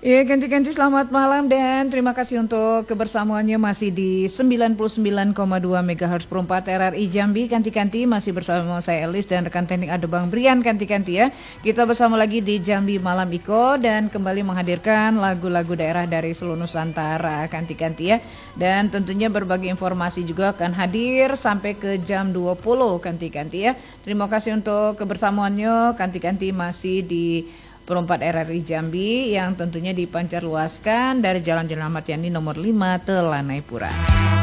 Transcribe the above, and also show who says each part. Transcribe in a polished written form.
Speaker 1: Ya, ganti-ganti selamat malam dan terima kasih untuk kebersamaannya masih di 99,2 MHz per 4 RRI Jambi. Ganti-ganti masih bersama saya Elis dan rekan teknik ada Bang Brian. Ganti-ganti ya. Kita bersama lagi di Jambi Malam Iko dan kembali menghadirkan lagu-lagu daerah dari seluruh Nusantara. Ganti-ganti ya. Dan tentunya berbagai informasi juga akan hadir sampai ke jam 20. Ganti-ganti ya. Terima kasih untuk kebersamaannya. Ganti-ganti masih di Perempat RRI Jambi yang tentunya dipancarluaskan dari Jalan Jenderal Ahmad Yani nomor 5 Telanai Pura.